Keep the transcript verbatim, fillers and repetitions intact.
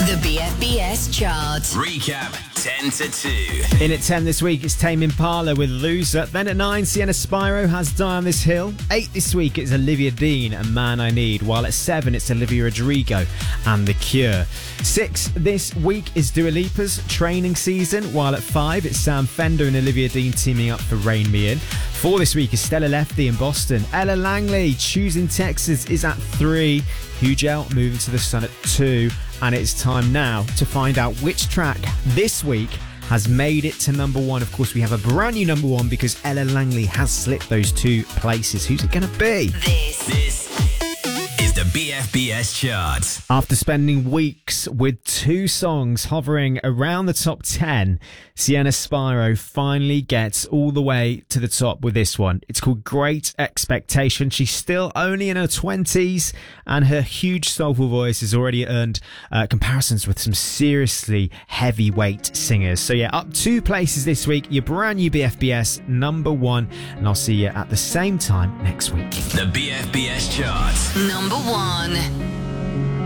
The B F B S chart. Recap ten to two. In at ten this week, it's Tame Impala with Loser. Then at nine, Sienna Spyro has Die on This Hill. eight this week, it's Olivia Dean and Man I Need. While at seven, it's Olivia Rodrigo and The Cure. six this week is Dua Lipa's Training Season. While at five, it's Sam Fender and Olivia Dean teaming up for Rain Me In. four this week is Stella Lefty in Boston. Ella Langley, Choosing Texas, is at three. Huge L moving to the sun at two. And it's time now to find out which track this week has made it to number one. Of course, we have a brand new number one because Ella Langley has slipped those two places. Who's it going to be? This. This is the B F B S chart. After spending weeks with two songs hovering around the top ten, Sienna Spyro finally gets all the way to the top with this one. It's called Great Expectation. She's still only in her twenties, and her huge soulful voice has already earned uh, comparisons with some seriously heavyweight singers. So yeah, up two places this week, your brand new B F B S number one, and I'll see you at the same time next week. The B F B S chart. Number one.